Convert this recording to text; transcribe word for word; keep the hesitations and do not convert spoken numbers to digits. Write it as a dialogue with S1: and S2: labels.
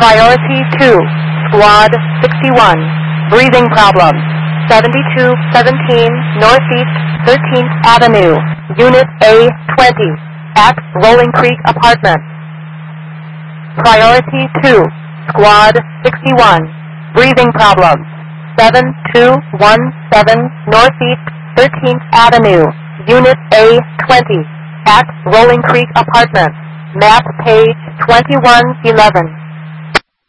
S1: Priority two, Squad sixty-one, breathing problems, seventy-two seventeen Northeast thirteenth Avenue, Unit A twenty, at Rolling Creek Apartments. Priority two, Squad sixty-one, breathing problems, seven two one seven Northeast thirteenth Avenue, Unit A twenty, at Rolling Creek Apartments, map page twenty-one eleven.